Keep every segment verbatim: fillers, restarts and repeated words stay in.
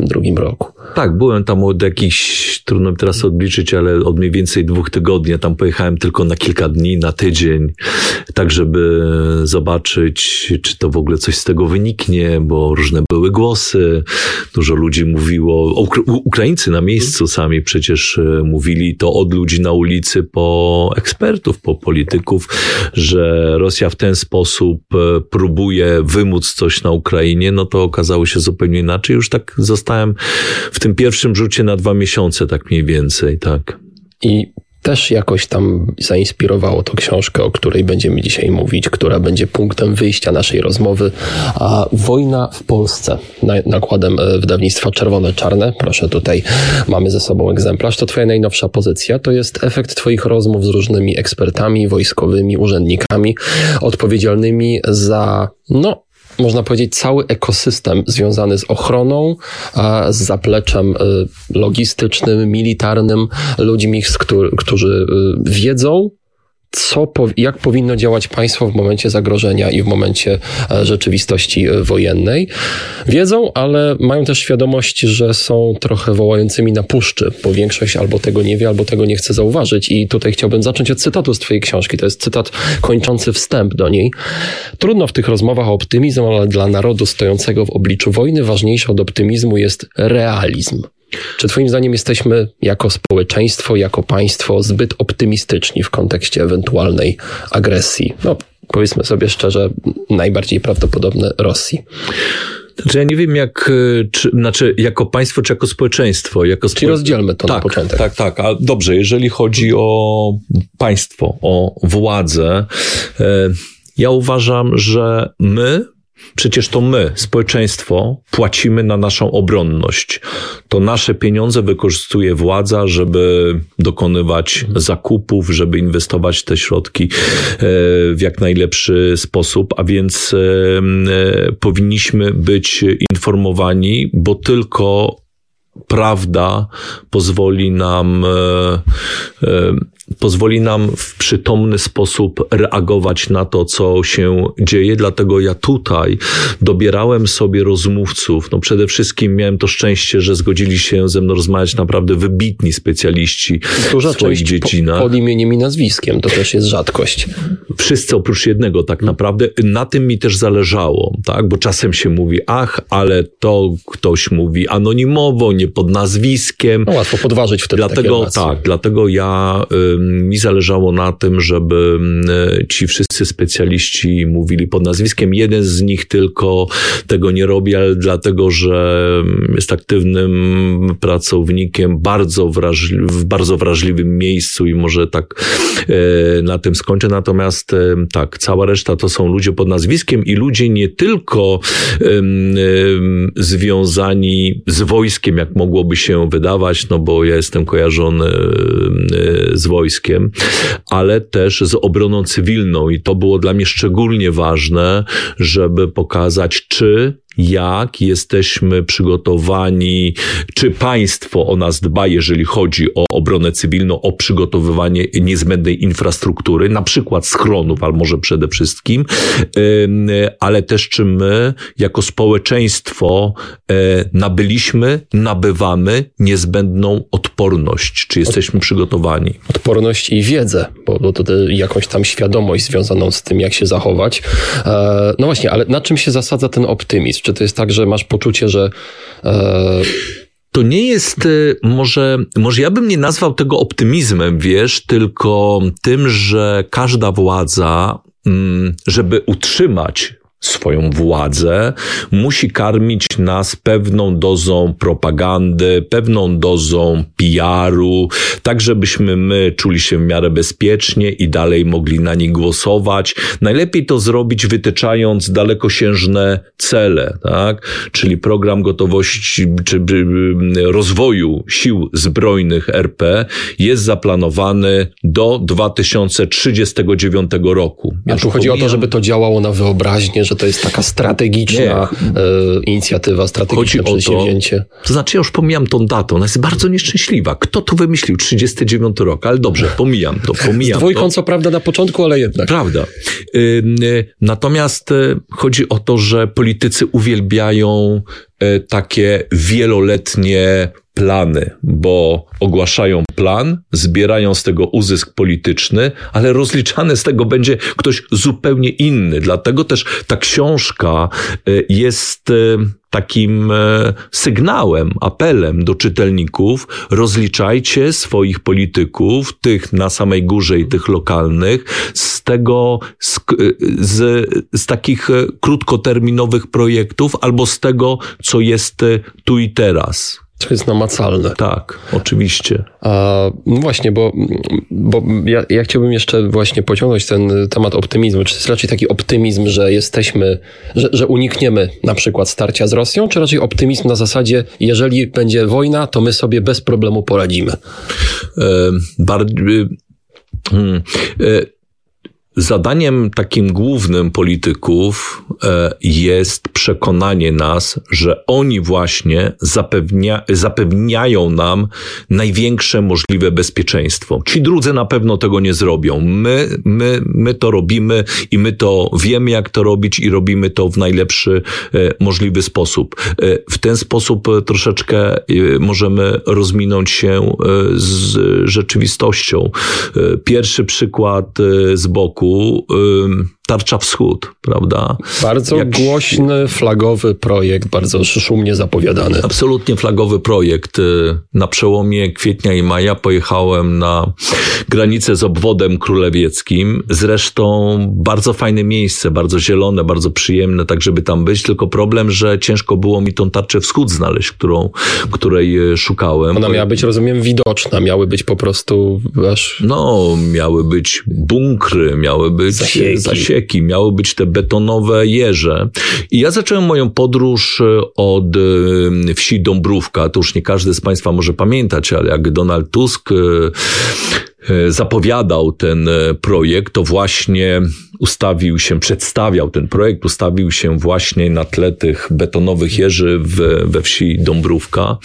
drugim roku. Tak, byłem tam od jakichś, trudno mi teraz odliczyć, ale od mniej więcej dwóch tygodni. Ja tam pojechałem tylko na kilka dni, na tydzień, tak żeby zobaczyć, czy to w ogóle coś z tego wyniknie, bo różne były głosy. Dużo ludzi mówiło, Ukra- Ukraińcy na miejscu sami przecież mówili to od ludzi na ulicy po ekspertów, po polityków, że Rosja w ten sposób próbuje wymóc coś na Ukrainie, no to okazało się zupełnie inaczej. Już tak zostałem w tym pierwszym rzucie na dwa miesiące, tak mniej więcej, tak. I też jakoś tam zainspirowało to książkę, o której będziemy dzisiaj mówić, która będzie punktem wyjścia naszej rozmowy. A Wojna w Polsce, nakładem wydawnictwa Czerwone Czarne. Proszę, tutaj mamy ze sobą egzemplarz. To twoja najnowsza pozycja. To jest efekt twoich rozmów z różnymi ekspertami, wojskowymi, urzędnikami odpowiedzialnymi za, no, można powiedzieć, cały ekosystem związany z ochroną, z zapleczem logistycznym, militarnym, ludźmi, którzy wiedzą, co, jak powinno działać państwo w momencie zagrożenia i w momencie rzeczywistości wojennej. Wiedzą, ale mają też świadomość, że są trochę wołającymi na puszczy, bo większość albo tego nie wie, albo tego nie chce zauważyć. I tutaj chciałbym zacząć od cytatu z twojej książki. To jest cytat kończący wstęp do niej. Trudno w tych rozmowach o optymizm, ale dla narodu stojącego w obliczu wojny ważniejsze od optymizmu jest realizm. Czy twoim zdaniem jesteśmy jako społeczeństwo, jako państwo zbyt optymistyczni w kontekście ewentualnej agresji? No, powiedzmy sobie szczerze, najbardziej prawdopodobne Rosji. Znaczy ja nie wiem jak, czy, znaczy jako państwo, czy jako społeczeństwo. Jako spo... Czyli rozdzielmy to tak, na początek. Tak, tak, a dobrze, jeżeli chodzi o państwo, o władzę, ja uważam, że my, przecież to my, społeczeństwo, płacimy na naszą obronność. To nasze pieniądze wykorzystuje władza, żeby dokonywać zakupów, żeby inwestować te środki w jak najlepszy sposób, a więc powinniśmy być informowani, bo tylko prawda pozwoli nam pozwoli nam w przytomny sposób reagować na to, co się dzieje. Dlatego ja tutaj dobierałem sobie rozmówców. No przede wszystkim miałem to szczęście, że zgodzili się ze mną rozmawiać naprawdę wybitni specjaliści Duża w swoich część dziedzinach. Po, pod imieniem i nazwiskiem. To też jest rzadkość. Wszyscy oprócz jednego tak naprawdę. Na tym mi też zależało, tak? Bo czasem się mówi, ach, ale to ktoś mówi anonimowo, nie pod nazwiskiem. No łatwo podważyć wtedy Dlatego takie tak, dlatego ja mi zależało na tym, żeby ci wszyscy specjaliści mówili pod nazwiskiem. Jeden z nich tylko tego nie robi, ale dlatego, że jest aktywnym pracownikiem bardzo wrażli- w bardzo wrażliwym miejscu i może tak na tym skończę. Natomiast tak, cała reszta to są ludzie pod nazwiskiem i ludzie nie tylko związani z wojskiem, jak mogłoby się wydawać, no bo ja jestem kojarzony z wojskiem, ale też z obroną cywilną i to było dla mnie szczególnie ważne, żeby pokazać, czy jak jesteśmy przygotowani, czy państwo o nas dba, jeżeli chodzi o obronę cywilną, o przygotowywanie niezbędnej infrastruktury, na przykład schronów, ale może przede wszystkim, ale też czy my jako społeczeństwo nabyliśmy, nabywamy niezbędną odporność, czy jesteśmy przygotowani. Odporność i wiedzę, bo, bo to jakąś tam świadomość związaną z tym, jak się zachować. No właśnie, ale na czym się zasadza ten optymizm? Czy to jest tak, że masz poczucie, że... E... To nie jest, może, może ja bym nie nazwał tego optymizmem, wiesz, tylko tym, że każda władza, żeby utrzymać swoją władzę, musi karmić nas pewną dozą propagandy, pewną dozą P R u, tak żebyśmy my czuli się w miarę bezpiecznie i dalej mogli na nich głosować. Najlepiej to zrobić wytyczając dalekosiężne cele, tak? Czyli program gotowości czy rozwoju sił zbrojnych R P jest zaplanowany do dwa tysiące trzydziestego dziewiątego roku. Ja A tu chodzi pomijam... o to, żeby to działało na wyobraźnię, że to jest taka strategiczna e, inicjatywa, strategiczne chodzi przedsięwzięcie. To, to znaczy ja już pomijam tą datę, ona jest bardzo nieszczęśliwa. Kto to wymyślił? trzydziesty dziewiąty rok, ale dobrze, pomijam to, pomijam Z dwójką to. co prawda na początku, ale jednak. Prawda. Natomiast chodzi o to, że politycy uwielbiają takie wieloletnie plany, bo ogłaszają plan, zbierają z tego uzysk polityczny, ale rozliczany z tego będzie ktoś zupełnie inny. Dlatego też ta książka jest takim sygnałem, apelem do czytelników: rozliczajcie swoich polityków, tych na samej górze i tych lokalnych, z tego, z, z, z takich krótkoterminowych projektów albo z tego, co jest tu i teraz. To jest namacalne. Tak, oczywiście. A, no właśnie, bo, bo ja, ja chciałbym jeszcze właśnie pociągnąć ten temat optymizmu. Czy to jest raczej taki optymizm, że jesteśmy, że, że unikniemy na przykład starcia z Rosją, czy raczej optymizm na zasadzie, jeżeli będzie wojna, to my sobie bez problemu poradzimy? E, bardziej... Hmm, e, Zadaniem takim głównym polityków jest przekonanie nas, że oni właśnie zapewnia, zapewniają nam największe możliwe bezpieczeństwo. Ci drudzy na pewno tego nie zrobią. My, my, my to robimy i my to wiemy, jak to robić i robimy to w najlepszy możliwy sposób. W ten sposób troszeczkę możemy rozminąć się z rzeczywistością. Pierwszy przykład z boku. Tarcza Wschód, prawda? Bardzo Jak... głośny, flagowy projekt, bardzo szumnie zapowiadany. Absolutnie flagowy projekt. Na przełomie kwietnia i maja pojechałem na granicę z obwodem królewieckim. Zresztą bardzo fajne miejsce, bardzo zielone, bardzo przyjemne, tak żeby tam być. Tylko problem, że ciężko było mi tą Tarczę Wschód znaleźć, którą, której szukałem. Ona miała być, rozumiem, widoczna. Miały być po prostu aż... No, miały być bunkry, miały być zasieki. zasieki. Miały być te betonowe jeże. I ja zacząłem moją podróż od wsi Dąbrówka. To już nie każdy z Państwa może pamiętać, ale jak Donald Tusk zapowiadał ten projekt, to właśnie ustawił się, przedstawiał ten projekt, ustawił się właśnie na tle tych betonowych jeży w, we wsi Dąbrówka.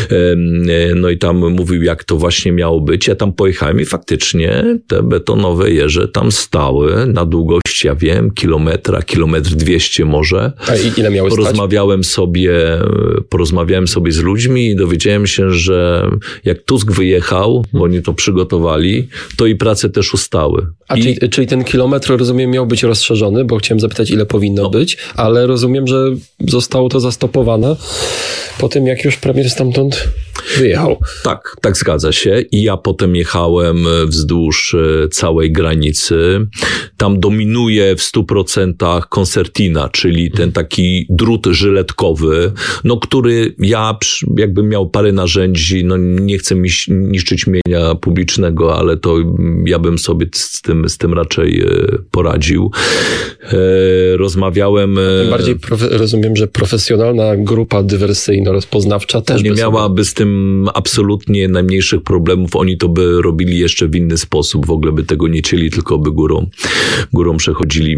No i tam mówił, jak to właśnie miało być. Ja tam pojechałem i faktycznie te betonowe jeże tam stały na długość, ja wiem, kilometra, kilometr dwieście może. A i ile miały porozmawiałem stać? sobie, porozmawiałem sobie z ludźmi i dowiedziałem się, że jak Tusk wyjechał, bo oni to przygotowali, to i prace też ustały. A I... czyli, czyli ten kilometr, rozumiem, miał być rozszerzony, bo chciałem zapytać, ile powinno no. być, ale rozumiem, że zostało to zastopowane po tym, jak już premier stamtąd wyjechał. Tak, tak zgadza się. I ja potem jechałem wzdłuż całej granicy. Tam dominuje w stu procentach koncertina, czyli ten taki drut żyletkowy, no który ja jakbym miał parę narzędzi, no nie chcę mi niszczyć mienia publicznego, ale to ja bym sobie z tym, z tym raczej poradził. Rozmawiałem... Tym bardziej profe- rozumiem, że profesjonalna grupa dywersyjno-rozpoznawcza też nie by miałaby z tym absolutnie najmniejszych problemów. Oni to by robili jeszcze w inny sposób. W ogóle by tego nie cieli, tylko by górą, górą przechodzili.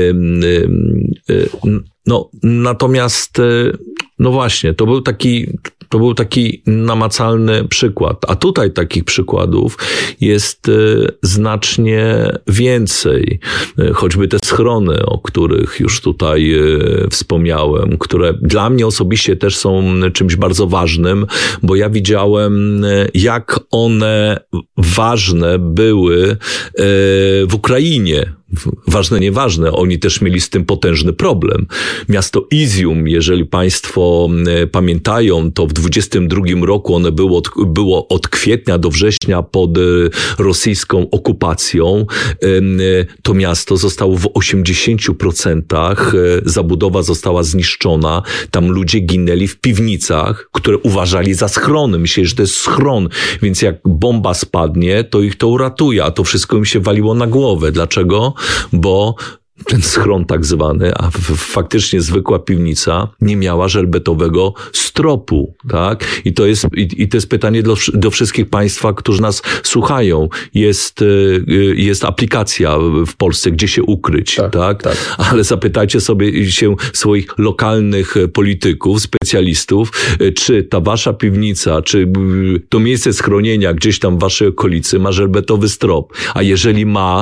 No, natomiast, no właśnie, to był taki, to był taki namacalny przykład. A tutaj takich przykładów jest znacznie więcej. Choćby te schrony, o których już tutaj wspomniałem, które dla mnie osobiście też są czymś bardzo ważnym, bo ja widziałem, jak one ważne były w Ukrainie. Ważne, nieważne, oni też mieli z tym potężny problem. Miasto Izium, jeżeli Państwo pamiętają, to w dwudziestym drugim roku one było od, było od kwietnia do września pod rosyjską okupacją. To miasto zostało w osiemdziesięciu procentach, zabudowa została zniszczona. Tam ludzie ginęli w piwnicach, które uważali za schrony. Myśleli, że to jest schron, więc jak bomba spadnie, to ich to uratuje, a to wszystko im się waliło na głowę. Dlaczego? Bo ten schron tak zwany, a faktycznie zwykła piwnica nie miała żelbetowego stropu, tak? I to jest, i, i to jest pytanie do, do wszystkich Państwa, którzy nas słuchają. Jest, jest aplikacja w Polsce, gdzie się ukryć, tak, tak? tak? Ale zapytajcie sobie się swoich lokalnych polityków, specjalistów, czy ta wasza piwnica, czy to miejsce schronienia gdzieś tam w waszej okolicy ma żelbetowy strop, a jeżeli ma,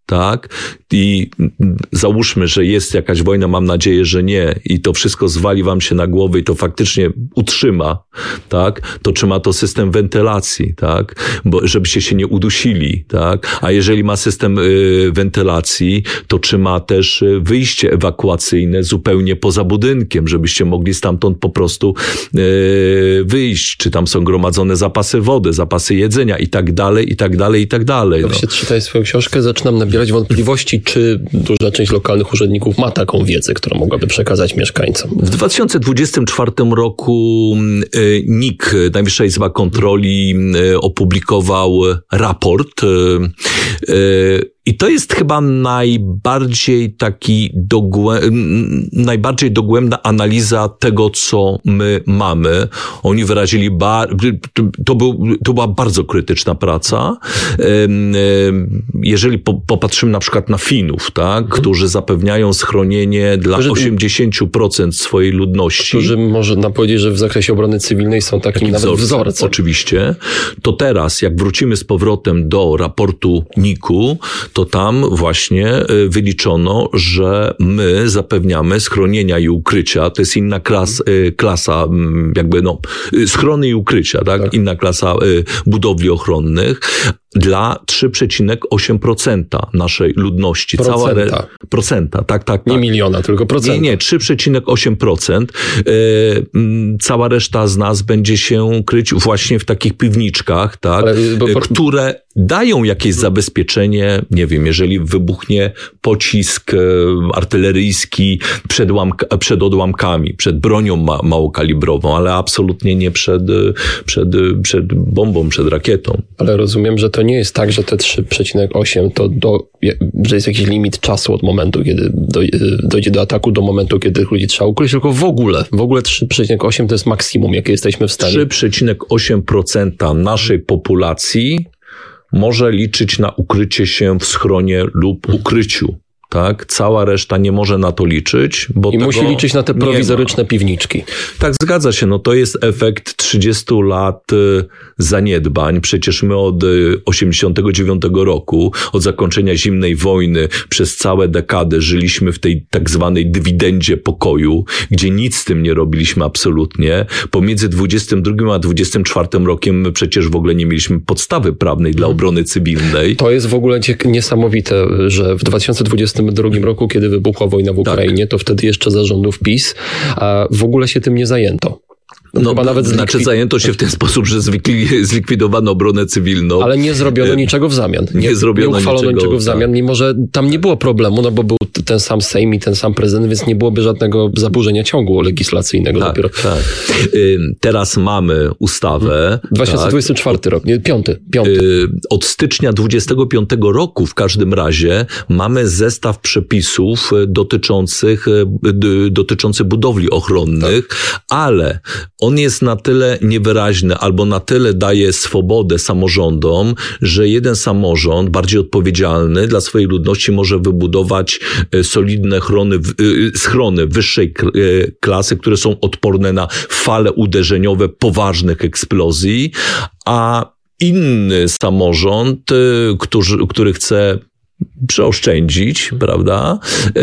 tak? I załóżmy, że jest jakaś wojna, mam nadzieję, że nie, i to wszystko zwali wam się na głowę i to faktycznie utrzyma, tak? To czy ma to system wentylacji, tak? Bo żebyście się nie udusili, tak? A jeżeli ma system y, wentylacji, to czy ma też wyjście ewakuacyjne zupełnie poza budynkiem, żebyście mogli stamtąd po prostu y, wyjść, czy tam są gromadzone zapasy wody, zapasy jedzenia i tak dalej, i tak dalej, i tak dalej. No. Jak się czytaj swoją książkę, zaczynam nabierać wątpliwości, czy duża część lokalnych urzędników ma taką wiedzę, którą mogłaby przekazać mieszkańcom. W dwa tysiące dwudziestym czwartym roku N I K, Najwyższa Izba Kontroli, opublikował raport. I to jest chyba najbardziej taki dogłę... najbardziej dogłębna analiza tego, co my mamy. Oni wyrazili, bar... to, był, to była bardzo krytyczna praca. Jeżeli popatrzymy na przykład na Finów, tak, hmm. którzy zapewniają schronienie dla którzy... osiemdziesiąt procent swojej ludności. Którzy można powiedzieć, że w zakresie obrony cywilnej są takim Taki nawet wzorcem. wzorcem. Oczywiście. To teraz, jak wrócimy z powrotem do raportu N I K-u, to tam właśnie wyliczono, że my zapewniamy schronienia i ukrycia. To jest inna klas, klasa, jakby no, schrony i ukrycia, tak? tak? Inna klasa budowli ochronnych. Dla trzy przecinek osiem procent naszej ludności. Procenta. Cała re... Procenta, tak, tak, tak. Nie miliona, tylko procenta. Nie, nie, trzy przecinek osiem procent. Yy, cała reszta z nas będzie się kryć właśnie w takich piwniczkach, tak, Ale, bo... które dają jakieś zabezpieczenie, nie wiem, jeżeli wybuchnie pocisk artyleryjski przed, łamka, przed odłamkami, przed bronią ma, małokalibrową, ale absolutnie nie przed, przed, przed bombą, przed rakietą. Ale rozumiem, że to nie jest tak, że te trzy przecinek osiem to do, że jest jakiś limit czasu od momentu, kiedy dojdzie do ataku, do momentu, kiedy ludzi trzeba ukryć, tylko w ogóle, w ogóle trzy przecinek osiem to jest maksimum, jakie jesteśmy w stanie. trzy przecinek osiem procent naszej populacji może liczyć na ukrycie się w schronie lub ukryciu. Tak, cała reszta nie może na to liczyć, bo I tego musi liczyć na te prowizoryczne piwniczki. Tak, zgadza się. No to jest efekt trzydziestu lat zaniedbań. Przecież my od osiemdziesiątego dziewiątego roku, od zakończenia zimnej wojny, przez całe dekady żyliśmy w tej tak zwanej dywidendzie pokoju, gdzie nic z tym nie robiliśmy absolutnie. Pomiędzy dwudziestym drugim a dwudziestym czwartym rokiem my przecież w ogóle nie mieliśmy podstawy prawnej dla obrony cywilnej. To jest w ogóle niesamowite, że w dwa tysiące dwudziestym drugim roku, kiedy wybuchła wojna w Ukrainie, tak. to wtedy jeszcze za rządów PiS, a w ogóle się tym nie zajęto. No, Chyba nawet znaczy zlikwi... zajęto się w ten sposób, że zwikli, zlikwidowano obronę cywilną. Ale nie zrobiono niczego w zamian. Nie, nie zrobiono nie uchwalono niczego, niczego w zamian, tak. mimo że tam nie było problemu, no bo był ten sam Sejm i ten sam prezydent, więc nie byłoby żadnego zaburzenia ciągu legislacyjnego. Tak, dopiero. tak. Teraz mamy ustawę. dwa tysiące dwudziesty czwarty tak. rok, nie, piąty, piąty. Od stycznia dwudziestego piątego roku w każdym razie mamy zestaw przepisów dotyczących, dotyczących budowli ochronnych, tak. ale on jest na tyle niewyraźny albo na tyle daje swobodę samorządom, że jeden samorząd bardziej odpowiedzialny dla swojej ludności może wybudować solidne chrony, schrony wyższej klasy, które są odporne na fale uderzeniowe poważnych eksplozji, a inny samorząd, który, który chce przeoszczędzić, prawda,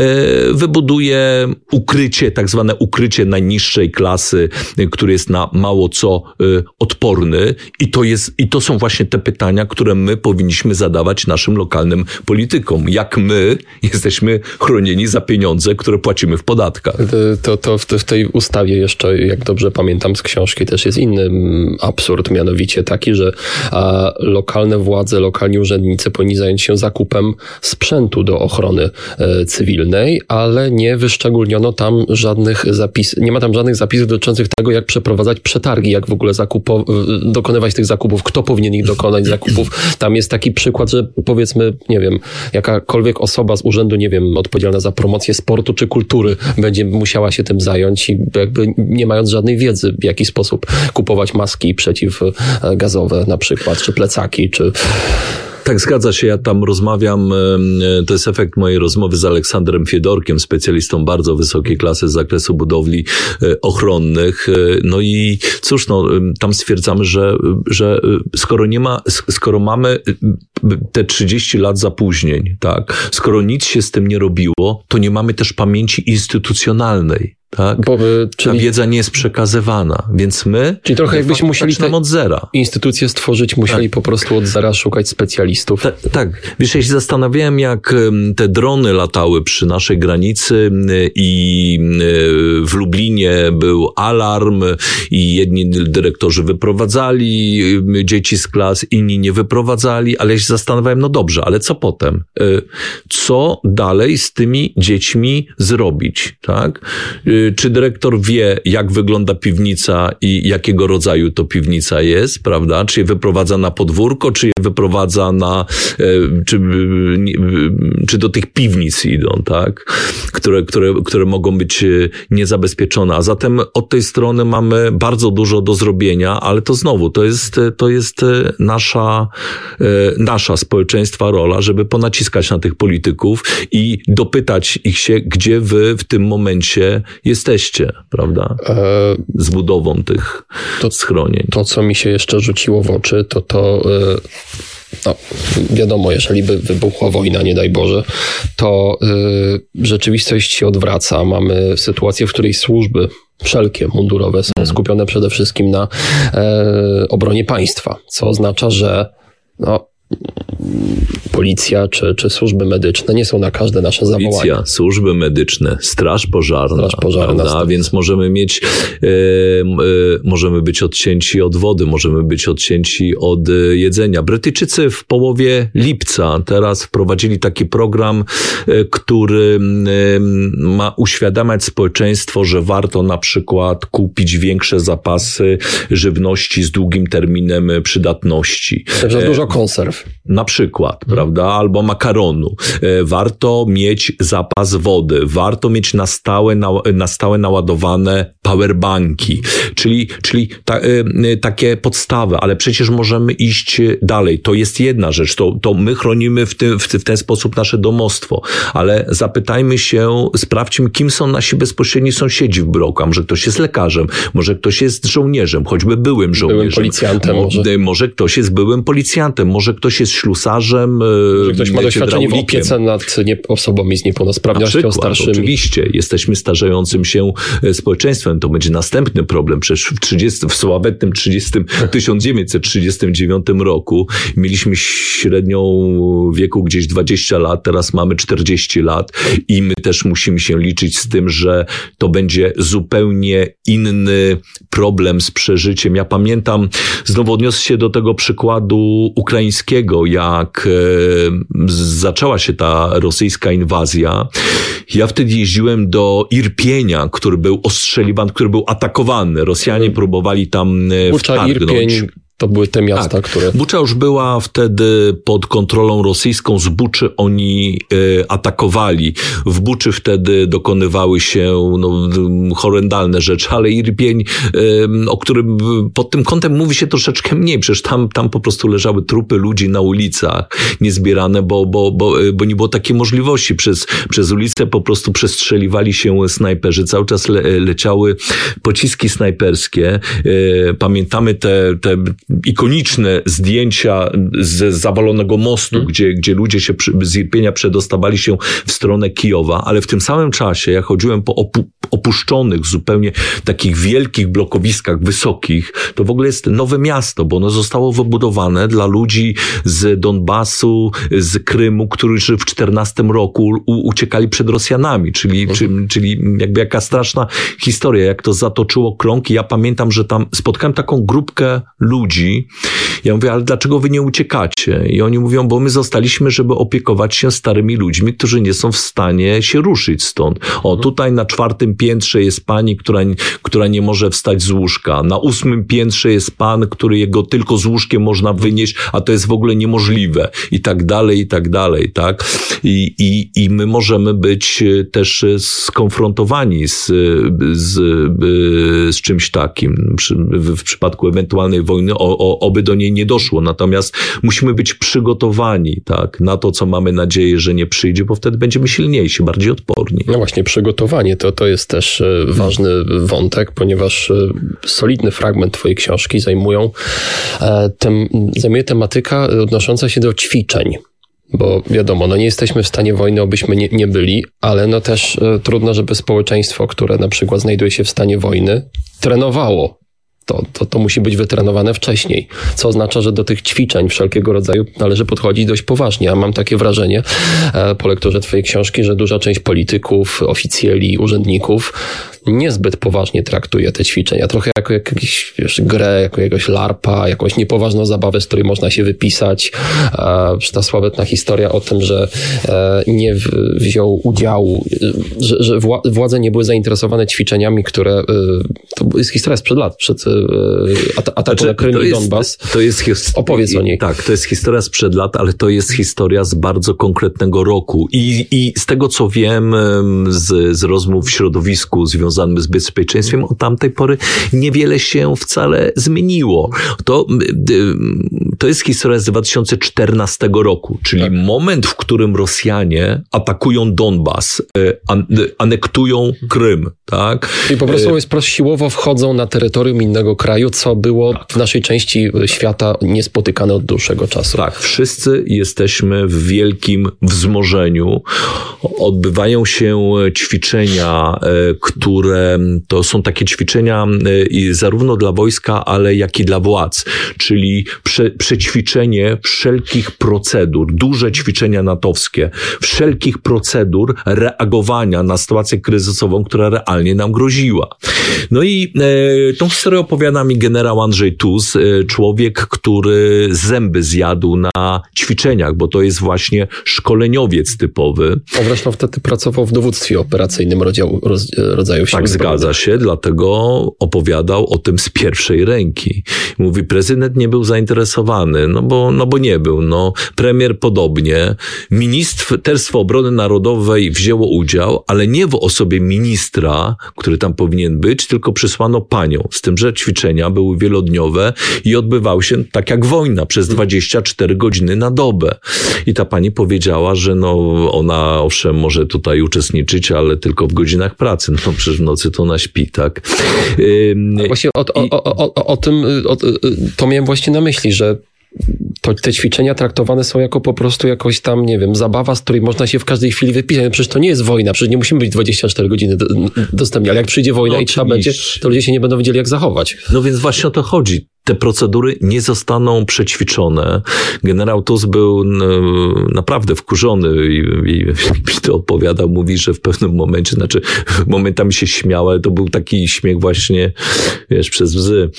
wybuduje ukrycie, tak zwane ukrycie najniższej klasy, który jest na mało co odporny i to jest, i to są właśnie te pytania, które my powinniśmy zadawać naszym lokalnym politykom. Jak my jesteśmy chronieni za pieniądze, które płacimy w podatkach. To, to w, w tej ustawie jeszcze, jak dobrze pamiętam z książki, też jest inny absurd, mianowicie taki, że a, lokalne władze, lokalni urzędnicy powinni zająć się zakupem sprzętu do ochrony e, cywilnej, ale nie wyszczególniono tam żadnych zapisów, nie ma tam żadnych zapisów dotyczących tego, jak przeprowadzać przetargi, jak w ogóle zakupo, dokonywać tych zakupów, kto powinien ich dokonać zakupów. Tam jest taki przykład, że powiedzmy, nie wiem, jakakolwiek osoba z urzędu, nie wiem, odpowiedzialna za promocję sportu czy kultury będzie musiała się tym zająć i jakby nie mając żadnej wiedzy, w jaki sposób kupować maski przeciwgazowe na przykład, czy plecaki, czy... Tak, zgadza się. Ja tam rozmawiam, to jest efekt mojej rozmowy z Aleksandrem Fiedorkiem, specjalistą bardzo wysokiej klasy z zakresu budowli ochronnych. No i cóż, no, tam stwierdzamy, że, że skoro nie ma, skoro mamy te trzydzieści lat zapóźnień, tak, skoro nic się z tym nie robiło, to nie mamy też pamięci instytucjonalnej. Tak? Bo, czyli, ta wiedza nie jest przekazywana, więc my czyli trochę jakbyśmy musieli te od zera. Instytucje stworzyć, musieli tak. po prostu od zera szukać specjalistów. Ta, tak, wiesz, ja się zastanawiałem, jak te drony latały przy naszej granicy i w Lublinie był alarm i jedni dyrektorzy wyprowadzali dzieci z klas, inni nie wyprowadzali, ale ja się zastanawiałem, no dobrze, ale co potem? Co dalej z tymi dziećmi zrobić, tak? Czy dyrektor wie, jak wygląda piwnica i jakiego rodzaju to piwnica jest, prawda? Czy je wyprowadza na podwórko, czy je wyprowadza na, czy, czy do tych piwnic idą, tak? Które, które, które mogą być niezabezpieczone. A zatem od tej strony mamy bardzo dużo do zrobienia, ale to znowu, to jest, to jest nasza, nasza społeczeństwa rola, żeby ponaciskać na tych polityków i dopytać ich się, gdzie wy w tym momencie jesteście, prawda? Z budową tych to, schronień. To, co mi się jeszcze rzuciło w oczy, to to, no, wiadomo, jeżeli by wybuchła wojna, nie daj Boże, to rzeczywistość się odwraca. Mamy sytuację, w której służby wszelkie mundurowe są skupione przede wszystkim na obronie państwa, co oznacza, że no, policja czy, czy służby medyczne nie są na każde nasze zawołanie. Policja, służby medyczne, straż pożarna, straż pożarna prawda? Więc możemy mieć, e, e, możemy być odcięci od wody, możemy być odcięci od jedzenia. Brytyjczycy w połowie lipca teraz wprowadzili taki program, e, który e, ma uświadamiać społeczeństwo, że warto na przykład kupić większe zapasy żywności z długim terminem przydatności. Także dużo konserw. Na przykład, hmm. prawda? Albo makaronu. E, warto mieć zapas wody. Warto mieć na stałe, na, na stałe naładowane powerbanki. Czyli, czyli ta, e, takie podstawy, ale przecież możemy iść dalej. To jest jedna rzecz. To, to my chronimy w, tym, w, w ten sposób nasze domostwo. Ale zapytajmy się, sprawdźmy, kim są nasi bezpośredni sąsiedzi w bloku. A może ktoś jest lekarzem, może ktoś jest żołnierzem, choćby byłym żołnierzem. Byłym policjantem może. Może, może ktoś jest byłym policjantem, może ktoś jest ślusarzem, że ktoś ma doświadczenie w opiece nad nie, osobami z niepełnosprawnością przykład, starszymi. Oczywiście, jesteśmy starzejącym się społeczeństwem. To będzie następny problem. Przecież w, trzydziestym, w sławetnym tysiąc dziewięćset trzydziestym dziewiątym roku mieliśmy średnią wieku gdzieś dwadzieścia lat, teraz mamy czterdzieści lat i my też musimy się liczyć z tym, że to będzie zupełnie inny problem z przeżyciem. Ja pamiętam, znowu odniosę się do tego przykładu ukraińskiego, jak e, zaczęła się ta rosyjska inwazja. Ja wtedy jeździłem do Irpienia, który był ostrzeliwany, który był atakowany. Rosjanie próbowali tam Bucza, wtargnąć. Irpień. To były te miasta, tak. które... Bucza już była wtedy pod kontrolą rosyjską. Z Buczy oni e, atakowali. W Buczy wtedy dokonywały się no, horrendalne rzeczy, ale Irpień, e, o którym pod tym kątem mówi się troszeczkę mniej. Przecież tam, tam po prostu leżały trupy ludzi na ulicach, niezbierane, bo, bo, bo, bo nie było takiej możliwości. Przez, przez ulicę po prostu przestrzeliwali się snajperzy. Cały czas le, leciały pociski snajperskie. E, pamiętamy te, te ikoniczne zdjęcia z zawalonego mostu, hmm. gdzie, gdzie ludzie się przy, z Irpienia przedostawali się w stronę Kijowa, ale w tym samym czasie ja chodziłem po opu, opuszczonych zupełnie takich wielkich blokowiskach wysokich. To w ogóle jest nowe miasto, bo ono zostało wybudowane dla ludzi z Donbasu, z Krymu, którzy w czternastym roku u, uciekali przed Rosjanami, czyli, hmm. czyli, czyli jakby jaka straszna historia, jak to zatoczyło krąg. I ja pamiętam, że tam spotkałem taką grupkę ludzi. Ja mówię, ale dlaczego wy nie uciekacie? I oni mówią, bo my zostaliśmy, żeby opiekować się starymi ludźmi, którzy nie są w stanie się ruszyć stąd. O, tutaj na czwartym piętrze jest pani, która, która nie może wstać z łóżka. Na ósmym piętrze jest pan, który jego tylko z łóżkiem można wynieść, a to jest w ogóle niemożliwe. I tak dalej, i tak dalej, tak? I, i, i my możemy być też skonfrontowani z, z, z czymś takim. W przypadku ewentualnej wojny o o, o, oby do niej nie doszło. Natomiast musimy być przygotowani, tak, na to, co mamy nadzieję, że nie przyjdzie, bo wtedy będziemy silniejsi, bardziej odporni. No właśnie, przygotowanie to, to jest też ważny wątek, ponieważ solidny fragment twojej książki zajmują, tem, zajmuje tematyka odnosząca się do ćwiczeń. Bo wiadomo, no nie jesteśmy w stanie wojny, obyśmy nie, nie byli, ale no też e, trudno, żeby społeczeństwo, które na przykład znajduje się w stanie wojny, trenowało. To, to, to musi być wytrenowane wcześniej, co oznacza, że do tych ćwiczeń wszelkiego rodzaju należy podchodzić dość poważnie. A mam takie wrażenie e, po lekturze twojej książki, że duża część polityków, oficjeli, urzędników niezbyt poważnie traktuje te ćwiczenia. Trochę jako jakąś, wiesz, grę, jako jakiegoś larpa, jakąś niepoważną zabawę, z której można się wypisać. E, ta sławetna historia o tym, że e, nie w, wziął udziału, że, że wła, władze nie były zainteresowane ćwiczeniami, które... E, to jest historia sprzed lat, przed ataku znaczy, na Krym i Donbas. To jest his- Opowiedz o niej. Tak, to jest historia sprzed lat, ale to jest historia z bardzo konkretnego roku. I, i z tego, co wiem z, z rozmów w środowisku związanym z bezpieczeństwem, od tamtej pory niewiele się wcale zmieniło. To, to jest historia z dwa tysiące czternastego roku, czyli tak. Moment, w którym Rosjanie atakują Donbas, an, anektują Krym. Tak? I po prostu jest siłowo wchodzą na terytorium innego kraju, co było tak. w naszej części świata niespotykane od dłuższego czasu. Tak, wszyscy jesteśmy w wielkim wzmożeniu. Odbywają się ćwiczenia, które to są takie ćwiczenia zarówno dla wojska, ale jak i dla władz, czyli prze, przećwiczenie wszelkich procedur, duże ćwiczenia natowskie, wszelkich procedur reagowania na sytuację kryzysową, która realnie nam groziła. No i e, tą historię opowiada mi generał Andrzej Tuz, e, człowiek, który zęby zjadł na ćwiczeniach, bo to jest właśnie szkoleniowiec typowy. On zresztą wtedy pracował w dowództwie operacyjnym rodzaju, roz, rodzaju sił. Tak, zgadza się, dlatego opowiadał o tym z pierwszej ręki. Mówi, prezydent nie był zainteresowany, no bo, no bo nie był. No, premier podobnie. Ministerstwo Obrony Narodowej wzięło udział, ale nie w osobie ministra, który tam powinien być, tylko przysłano panią. Z tym, że ćwiczenia były wielodniowe i odbywały się tak jak wojna, przez dwadzieścia cztery godziny na dobę. I ta pani powiedziała, że no ona owszem może tutaj uczestniczyć, ale tylko w godzinach pracy. No przecież w nocy to ona śpi, tak? Ym, właśnie o, o, o, o, o tym o, to miałem właśnie na myśli, że to te ćwiczenia traktowane są jako po prostu jakoś tam, nie wiem, zabawa, z której można się w każdej chwili wypisać. No przecież to nie jest wojna, przecież nie musimy być dwadzieścia cztery godziny dostępni, ale jak przyjdzie wojna no, i trzeba będzie, to ludzie się nie będą wiedzieli, jak zachować. No więc właśnie o to chodzi. Te procedury nie zostaną przećwiczone. Generał Tuz był naprawdę wkurzony i, i, i to opowiadał. Mówi, że w pewnym momencie, znaczy momentami się śmiał, ale to był taki śmiech właśnie, wiesz, przez łzy.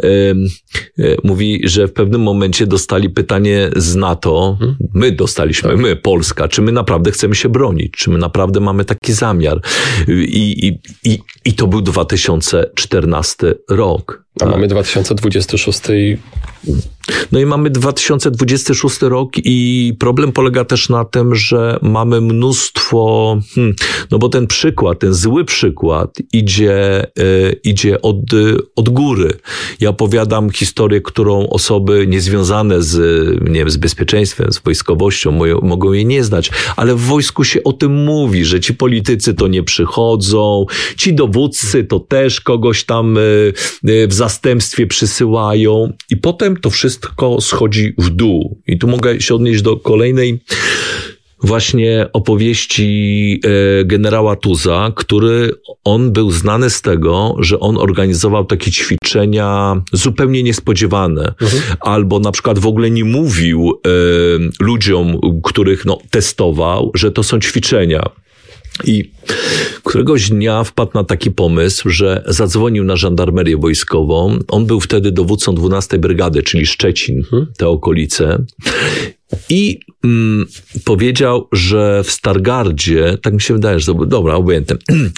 Mówi, że w pewnym momencie dostali pytanie z NATO. My dostaliśmy, my, Polska, czy my naprawdę chcemy się bronić? Czy my naprawdę mamy taki zamiar? I, i, i, i to był dwa tysiące czternasty rok. A tak. Mamy dwa tysiące dwudziesty szósty i... No i mamy dwa tysiące dwudziesty szósty rok i problem polega też na tym, że mamy mnóstwo, hmm, no bo ten przykład, ten zły przykład idzie, y, idzie od, od góry. Ja opowiadam historię, którą osoby niezwiązane z, nie wiem, z bezpieczeństwem, z wojskowością moją, mogą jej nie znać, ale w wojsku się o tym mówi, że ci politycy to nie przychodzą, ci dowódcy to też kogoś tam y, y, w zastępstwie przysyłają i potem to wszystko schodzi w dół. I tu mogę się odnieść do kolejnej właśnie opowieści e, generała Tuza, który on był znany z tego, że on organizował takie ćwiczenia zupełnie niespodziewane. Mhm. Albo na przykład w ogóle nie mówił e, ludziom, których no, testował, że to są ćwiczenia. I któregoś dnia wpadł na taki pomysł, że zadzwonił na żandarmerię wojskową. On był wtedy dowódcą dwunastej Brygady, czyli Szczecin, te okolice. I mm, powiedział, że w Stargardzie, tak mi się wydaje, że to był, dobra, obojętne.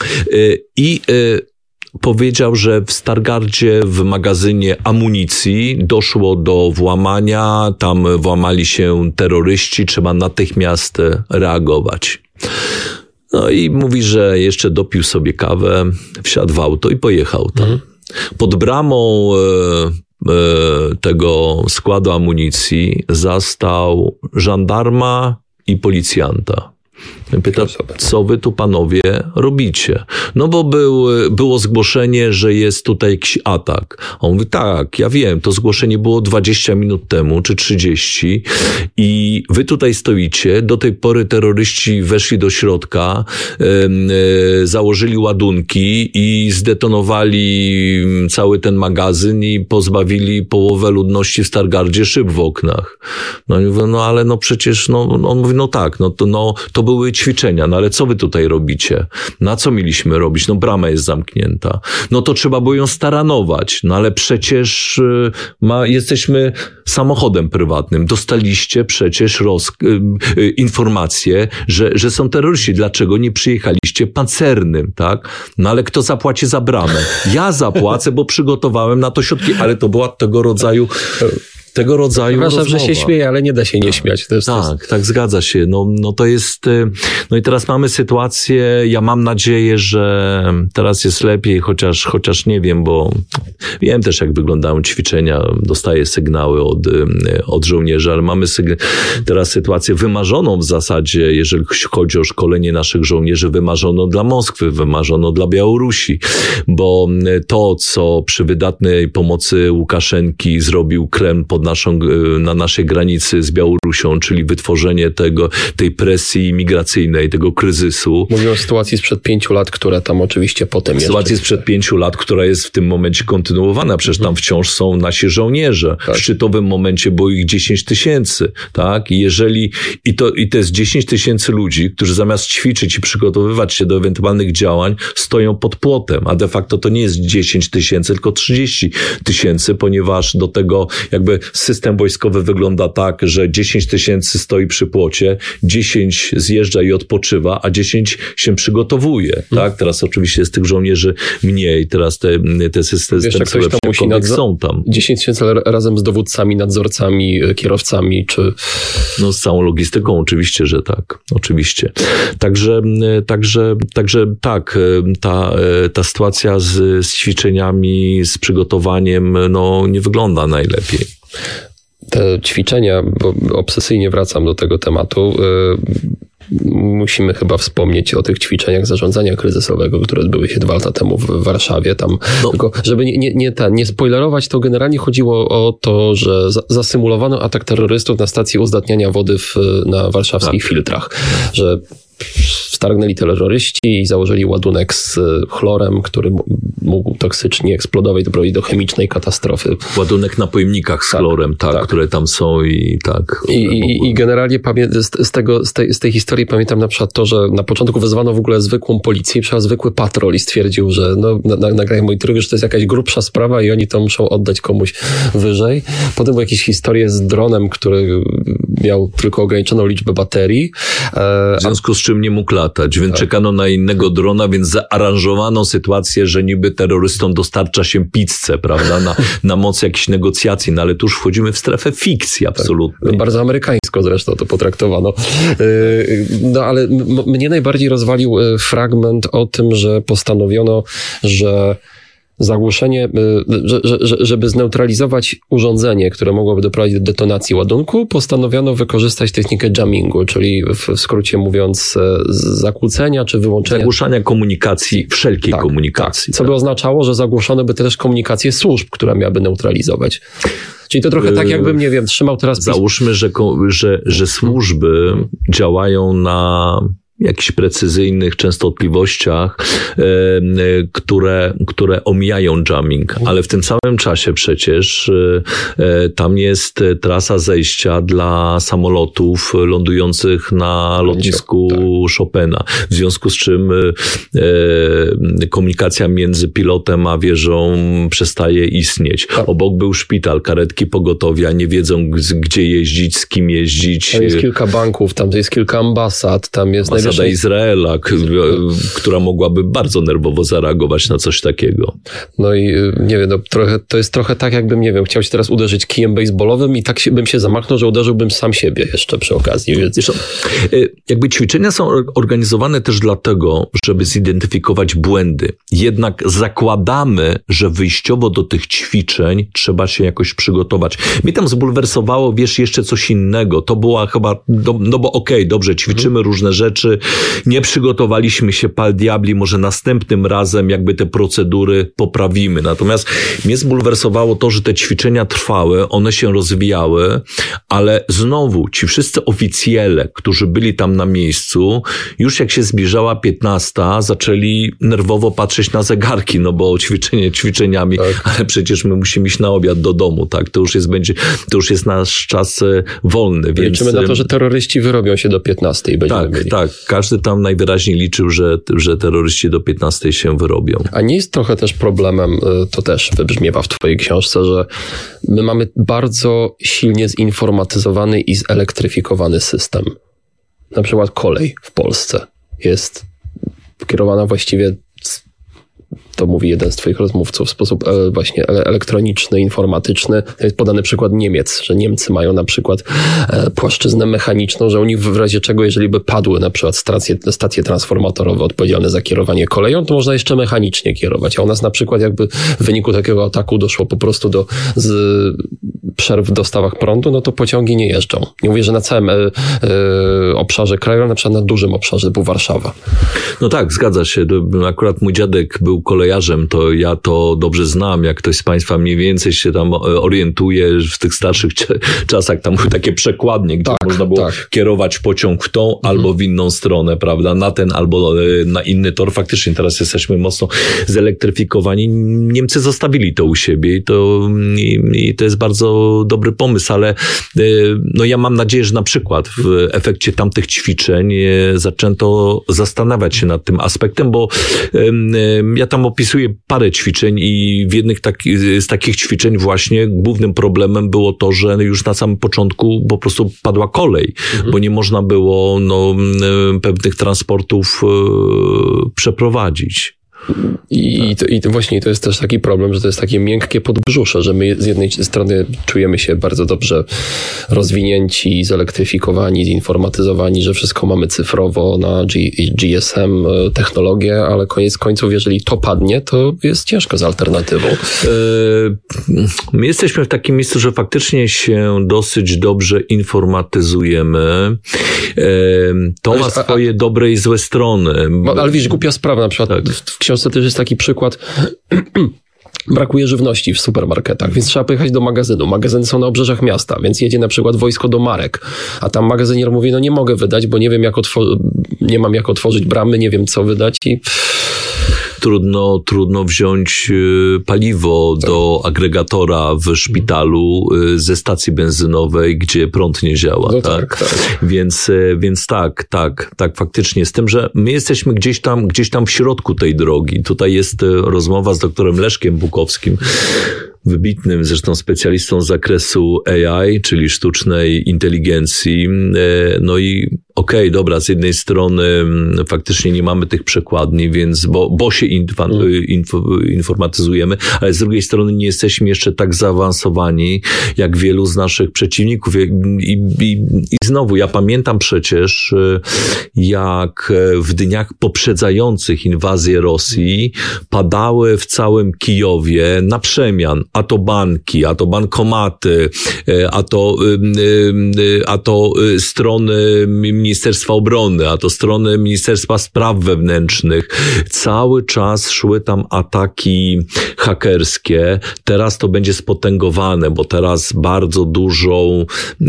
I y, powiedział, że w Stargardzie w magazynie amunicji doszło do włamania, tam włamali się terroryści, trzeba natychmiast reagować. No i mówi, że jeszcze dopił sobie kawę, wsiadł w auto i pojechał tam. Mhm. Pod bramą e, e, tego składu amunicji zastał żandarma i policjanta. Pyta, co wy tu panowie robicie? No bo był, było zgłoszenie, że jest tutaj jakiś atak. On mówi, tak, ja wiem, to zgłoszenie było dwadzieścia minut temu, czy trzydzieści i wy tutaj stoicie, do tej pory terroryści weszli do środka, e, e, założyli ładunki i zdetonowali cały ten magazyn i pozbawili połowę ludności w Stargardzie szyb w oknach. No, no ale no przecież, no, on mówi, no tak, no to, no, to były ćwiczenia, no ale co wy tutaj robicie? Na co mieliśmy robić? No brama jest zamknięta. No to trzeba było ją staranować. No ale przecież ma, jesteśmy samochodem prywatnym. Dostaliście przecież roz, y, y, informacje, że, że są terroryści. Dlaczego nie przyjechaliście pancernym, tak? No ale kto zapłaci za bramę? Ja zapłacę, bo przygotowałem na to środki, ale to była tego rodzaju... Tego rodzaju Przepraszam, rozmowa. że się śmieję, ale nie da się nie śmiać. To jest, tak, to jest... tak, zgadza się. No, no to jest, no i teraz mamy sytuację, ja mam nadzieję, że teraz jest lepiej, chociaż, chociaż nie wiem, bo wiem też, jak wyglądają ćwiczenia, dostaję sygnały od, od żołnierzy, ale mamy syg- teraz sytuację wymarzoną w zasadzie, jeżeli chodzi o szkolenie naszych żołnierzy, wymarzono dla Moskwy, wymarzono dla Białorusi, bo to, co przy wydatnej pomocy Łukaszenki zrobił Kreml pod naszą, na naszej granicy z Białorusią, czyli wytworzenie tego, tej presji migracyjnej, tego kryzysu. Mówię o sytuacji sprzed pięciu lat, która tam oczywiście potem jest. Sytuacji sprzed pięciu lat, która jest w tym momencie kontynuowana. Przecież tam wciąż są nasi żołnierze. Tak. W szczytowym momencie było ich dziesięć tysięcy, tak? I jeżeli, i to, i to jest dziesięć tysięcy ludzi, którzy zamiast ćwiczyć i przygotowywać się do ewentualnych działań, stoją pod płotem, a de facto to nie jest dziesięć tysięcy, tylko trzydzieści tysięcy, ponieważ do tego jakby system wojskowy wygląda tak, że dziesięć tysięcy stoi przy płocie, dziesięć zjeżdża i odpoczywa, a dziesięć się przygotowuje, hmm. tak? Teraz oczywiście jest tych żołnierzy mniej, teraz te, te systemy są tam. dziesięć tysięcy razem z dowódcami, nadzorcami, kierowcami, czy... No z całą logistyką oczywiście, że tak. Oczywiście. Także, także, także tak, ta, ta sytuacja z, z ćwiczeniami, z przygotowaniem, no nie wygląda najlepiej. Te ćwiczenia, bo obsesyjnie wracam do tego tematu, yy, musimy chyba wspomnieć o tych ćwiczeniach zarządzania kryzysowego, które odbyły się dwa lata temu w Warszawie. Tam no. Tylko, żeby nie, nie, nie, ta, nie spoilerować, to generalnie chodziło o to, że za, zasymulowano atak terrorystów na stację uzdatniania wody w, na warszawskich tak. filtrach. Że wtargnęli terroryści i założyli ładunek z chlorem, który mógł toksycznie eksplodować, doprowadzić do chemicznej katastrofy. Ładunek na pojemnikach z tak, chlorem, tak, tak, które tam są i tak. I, i, i generalnie pamię- z, z, tego, z, tej, z tej historii pamiętam na przykład to, że na początku wezwano w ogóle zwykłą policję i przyjechał zwykły patrol i stwierdził, że no, na, nagrają mój tryb, że to jest jakaś grubsza sprawa i oni to muszą oddać komuś wyżej. Potem były jakieś historie z dronem, który miał tylko ograniczoną liczbę baterii. W związku z czym nie mógł latać, więc tak. czekano na innego drona, więc zaaranżowano sytuację, że niby terrorystom dostarcza się pizzę, prawda, na, na moc jakichś negocjacji, no ale tu już wchodzimy w strefę fikcji absolutnej. Tak. Bardzo amerykańsko zresztą to potraktowano. No ale m- mnie najbardziej rozwalił fragment o tym, że postanowiono, że zagłuszenie, że, że, żeby zneutralizować urządzenie, które mogłoby doprowadzić do detonacji ładunku, postanowiono wykorzystać technikę jammingu, czyli w skrócie mówiąc zakłócenia czy wyłączenia. Zagłuszania komunikacji, wszelkiej tak, komunikacji. Tak. Co by oznaczało, że zagłuszono by też komunikację służb, która miałaby neutralizować. Czyli to trochę tak, jakbym, nie wiem, trzymał teraz... Załóżmy, że, że, że służby działają na jakichś precyzyjnych częstotliwościach, e, które, które omijają jamming, ale w tym samym czasie przecież e, tam jest trasa zejścia dla samolotów lądujących na lotnisku tak. Chopina, w związku z czym e, komunikacja między pilotem a wieżą przestaje istnieć. Tak. Obok był szpital, karetki pogotowia, nie wiedzą gdzie jeździć, z kim jeździć. Tam jest kilka banków, tam jest kilka ambasad, tam jest Ambasady ambasada wiesz, Izraela, k- która mogłaby bardzo nerwowo zareagować na coś takiego. No i nie wiem, no, trochę, to jest trochę tak, jakbym, nie wiem, chciał się teraz uderzyć kijem baseballowym i tak się, bym się zamachnął, że uderzyłbym sam siebie jeszcze przy okazji. Więc... Wiesz, jakby ćwiczenia są organizowane też dlatego, żeby zidentyfikować błędy. Jednak zakładamy, że wyjściowo do tych ćwiczeń trzeba się jakoś przygotować. Mnie tam zbulwersowało, wiesz, jeszcze coś innego. To była chyba, do, no bo okej, okay, dobrze, ćwiczymy hmm. różne rzeczy, nie przygotowaliśmy się pal diabli, może następnym razem jakby te procedury poprawimy. Natomiast mnie zbulwersowało to, że te ćwiczenia trwały, one się rozwijały, ale znowu ci wszyscy oficjele, którzy byli tam na miejscu, już jak się zbliżała piętnasta, zaczęli nerwowo patrzeć na zegarki, no bo ćwiczenie ćwiczeniami, tak. ale przecież my musimy iść na obiad do domu, tak? To już jest, będzie, to już jest nasz czas wolny, więc... Liczymy na to, że terroryści wyrobią się do piętnastej i będziemy Tak, mieli. tak. Każdy tam najwyraźniej liczył, że, że terroryści do piętnastej się wyrobią. A nie jest trochę też problemem, to też wybrzmiewa w twojej książce, że my mamy bardzo silnie zinformatyzowany i zelektryfikowany system. Na przykład kolej w Polsce jest kierowana właściwie, to mówi jeden z twoich rozmówców, w sposób właśnie elektroniczny, informatyczny. To jest podany przykład Niemiec, że Niemcy mają na przykład płaszczyznę mechaniczną, że u nich w razie czego, jeżeli by padły na przykład stacje, stacje transformatorowe odpowiedzialne za kierowanie koleją, to można jeszcze mechanicznie kierować. A u nas na przykład jakby w wyniku takiego ataku doszło po prostu do z przerw w dostawach prądu, no to pociągi nie jeżdżą. Nie mówię, że na całym e, e, obszarze kraju, ale na przykład na dużym obszarze typu Warszawa. No tak, zgadza się. Akurat mój dziadek był kolejarzem, to ja to dobrze znam. Jak ktoś z Państwa mniej więcej się tam orientuje w tych starszych czasach, tam były takie przekładnie, gdzie tak, można było tak. kierować pociąg w tą mhm. albo w inną stronę, prawda? Na ten albo na inny tor. Faktycznie teraz jesteśmy mocno zelektryfikowani. Niemcy zostawili to u siebie i to, i, i to jest bardzo dobry pomysł, ale no ja mam nadzieję, że na przykład w efekcie tamtych ćwiczeń zaczęto zastanawiać się nad tym aspektem, bo ja tam opisuję parę ćwiczeń i w jednych taki, z takich ćwiczeń właśnie głównym problemem było to, że już na samym początku po prostu padła kolej, mhm. bo nie można było no, pewnych transportów przeprowadzić. I, i, to, I to właśnie to jest też taki problem, że to jest takie miękkie podbrzusze, że my z jednej strony czujemy się bardzo dobrze rozwinięci, zelektryfikowani, zinformatyzowani, że wszystko mamy cyfrowo na G, G S M technologię, ale koniec końców, jeżeli to padnie, to jest ciężko z alternatywą. My jesteśmy w takim miejscu, że faktycznie się dosyć dobrze informatyzujemy. To ale, ma swoje a, a, dobre i złe strony. Ale wiesz, głupia sprawa, na przykład tak. w książce też jest taki przykład, brakuje żywności w supermarketach, więc trzeba pojechać do magazynu. Magazyny są na obrzeżach miasta, więc jedzie na przykład wojsko do Marek, a tam magazynier mówi, no nie mogę wydać, bo nie wiem jak otwo- nie mam jak otworzyć bramy, nie wiem co wydać i... Trudno, trudno wziąć paliwo tak. do agregatora w szpitalu ze stacji benzynowej, gdzie prąd nie działa. No tak? Tak, tak. Więc, więc tak, tak, tak faktycznie. Z tym, że my jesteśmy gdzieś tam, gdzieś tam w środku tej drogi. Tutaj jest rozmowa z doktorem Leszkiem Bukowskim, wybitnym zresztą specjalistą z zakresu A I, czyli sztucznej inteligencji. No i okej, okay, dobra, z jednej strony faktycznie nie mamy tych przekładni, więc bo, bo się infa, info, informatyzujemy, ale z drugiej strony nie jesteśmy jeszcze tak zaawansowani jak wielu z naszych przeciwników. I, i, i znowu, ja pamiętam przecież, jak w dniach poprzedzających inwazję Rosji padały w całym Kijowie na przemian a to banki, a to bankomaty, a to, a to strony Ministerstwa Obrony, a to strony Ministerstwa Spraw Wewnętrznych. Cały czas szły tam ataki hakerskie. Teraz to będzie spotęgowane, bo teraz bardzo dużą,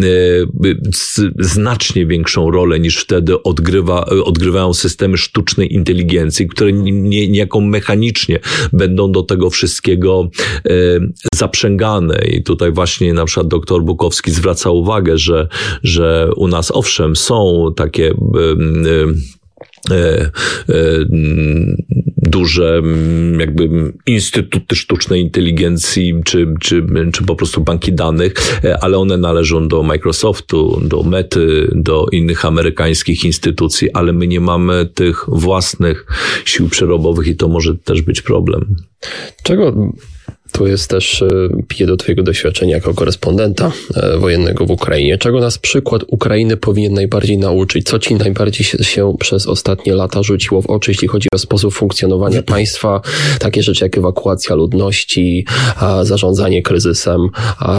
znacznie większą rolę niż wtedy odgrywa, odgrywają systemy sztucznej inteligencji, które niejako mechanicznie będą do tego wszystkiego zaprzęgane. I tutaj właśnie na przykład doktor Bukowski zwraca uwagę, że, że u nas owszem są takie e, e, duże jakby instytuty sztucznej inteligencji, czy, czy, czy po prostu banki danych, ale one należą do Microsoftu, do Mety, do innych amerykańskich instytucji, ale my nie mamy tych własnych sił przerobowych i to może też być problem. Czego tu jest też, piję do twojego doświadczenia jako korespondenta wojennego w Ukrainie, czego nas przykład Ukrainy powinien najbardziej nauczyć? Co ci najbardziej się, się przez ostatnie lata rzuciło w oczy, jeśli chodzi o sposób funkcjonowania państwa? Takie rzeczy jak ewakuacja ludności, zarządzanie kryzysem,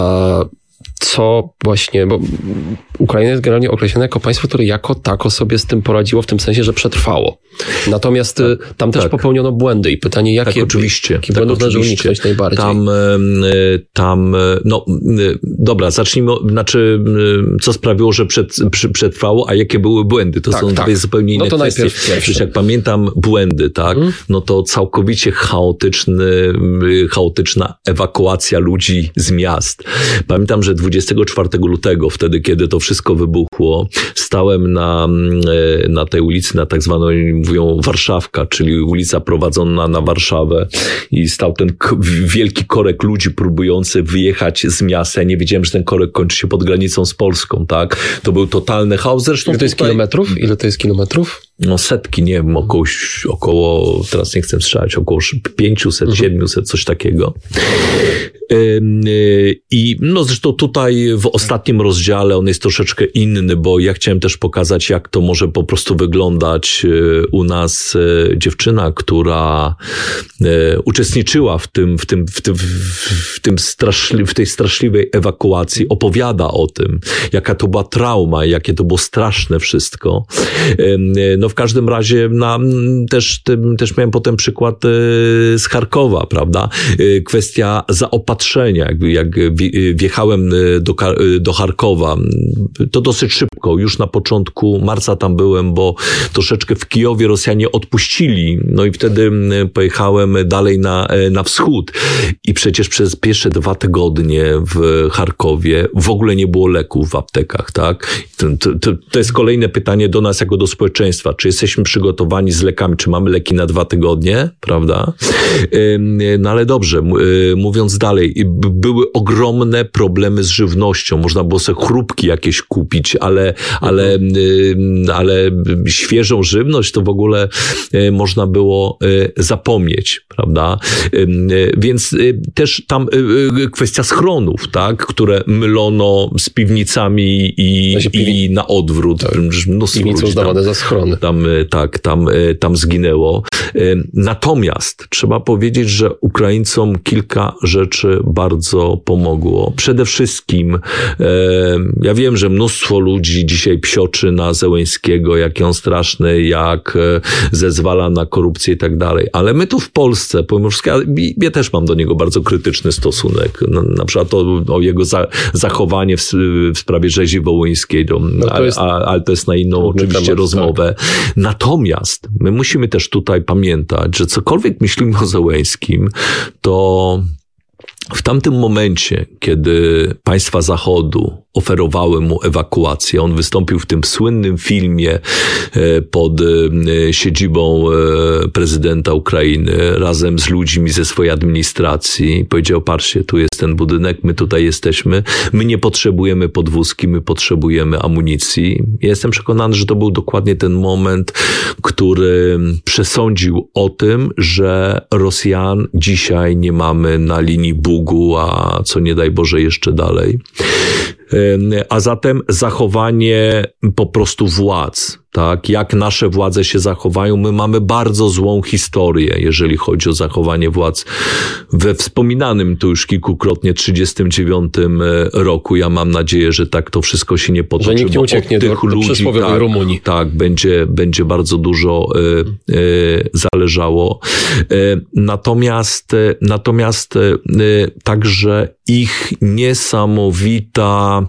co właśnie, bo Ukraina jest generalnie określona jako państwo, które jako tako sobie z tym poradziło w tym sensie, że przetrwało. Natomiast tak, tam też tak. popełniono błędy i pytanie, jakie, tak, oczywiście. jakie tak, błędów należy uniknąć najbardziej? Tam, tam, no dobra, zacznijmy, znaczy, co sprawiło, że przed, przetrwało, a jakie były błędy? To tak, są tak. dwie zupełnie inne no to kwestie. Najpierw Przecież jak pamiętam błędy, tak, hmm? no to całkowicie chaotyczny, chaotyczna ewakuacja ludzi z miast. Pamiętam, że dwudziestego czwartego lutego, wtedy, kiedy to wszystko wybuchło, stałem na, na tej ulicy, na tak zwaną, mówią, Warszawka, czyli ulica prowadzona na Warszawę i stał ten k- wielki korek ludzi próbujący wyjechać z miasta. Ja nie wiedziałem, że ten korek kończy się pod granicą z Polską, tak? To był totalny chaos. Zresztą Ile to jest tutaj... kilometrów? Ile to jest kilometrów? No setki, nie wiem, około, około teraz nie chcę strzelać, około pięćset, siedemset, coś takiego. I no zresztą tutaj w ostatnim rozdziale on jest troszeczkę inny, bo ja chciałem też pokazać, jak to może po prostu wyglądać u nas. Dziewczyna, która uczestniczyła w tym, w tym, w tym, w tym straszli, w tej straszliwej ewakuacji, opowiada o tym, jaka to była trauma, jakie to było straszne wszystko. No w każdym razie na, też, tym, też miałem potem przykład z Charkowa, prawda? Kwestia zaopatrzenia. Jakby jak wjechałem do, do Charkowa, to dosyć szybko, już na początku marca tam byłem, bo troszeczkę w Kijowie Rosjanie odpuścili, no i wtedy pojechałem dalej na, na wschód i przecież przez pierwsze dwa tygodnie w Charkowie w ogóle nie było leków w aptekach, tak? To, to, to jest kolejne pytanie do nas jako do społeczeństwa. Czy jesteśmy przygotowani z lekami? Czy mamy leki na dwa tygodnie? Prawda? No ale dobrze, mówiąc dalej, były ogromne problemy z żywnością. Można było sobie chrupki jakieś kupić, ale, ale, ale świeżą żywność to w ogóle można było zapomnieć, prawda? Więc też tam kwestia schronów, tak? Które mylono z piwnicami i, i na odwrót. Tak. Piwnice uznawane za schrony. Tam, tak, tam, tam zginęło. Natomiast trzeba powiedzieć, że Ukraińcom kilka rzeczy bardzo pomogło. Przede wszystkim ja wiem, że mnóstwo ludzi dzisiaj psioczy na Zełenskiego, jak on straszny, jak zezwala na korupcję i tak dalej. Ale my tu w Polsce, pomimo wszystkiego, ja też mam do niego bardzo krytyczny stosunek. Na, na przykład o, o jego za, zachowanie w, w sprawie rzezi wołyńskiej, no, no jest, a, ale to jest na inną oczywiście temat, rozmowę. Tak. Natomiast my musimy też tutaj pamiętać, że cokolwiek myślimy o Zełenskim, to w tamtym momencie, kiedy państwa Zachodu oferowały mu ewakuację, on wystąpił w tym słynnym filmie pod siedzibą prezydenta Ukrainy razem z ludźmi ze swojej administracji. Powiedział, patrzcie, tu jest ten budynek, my tutaj jesteśmy, my nie potrzebujemy podwózki, my potrzebujemy amunicji. Ja jestem przekonany, że to był dokładnie ten moment, który przesądził o tym, że Rosjan dzisiaj nie mamy na linii Bugu, a co nie daj Boże jeszcze dalej. A zatem zachowanie po prostu władz, tak? Jak nasze władze się zachowają. My mamy bardzo złą historię, jeżeli chodzi o zachowanie władz. We wspominanym tu już kilkukrotnie trzydziestym dziewiątym roku, ja mam nadzieję, że tak to wszystko się nie potoczy. Że nikt nie ucieknie tych do, ludzi, do tak, Rumunii. Tak, będzie, będzie bardzo dużo y, y, zależało. Y, natomiast, y, natomiast y, także ich niesamowita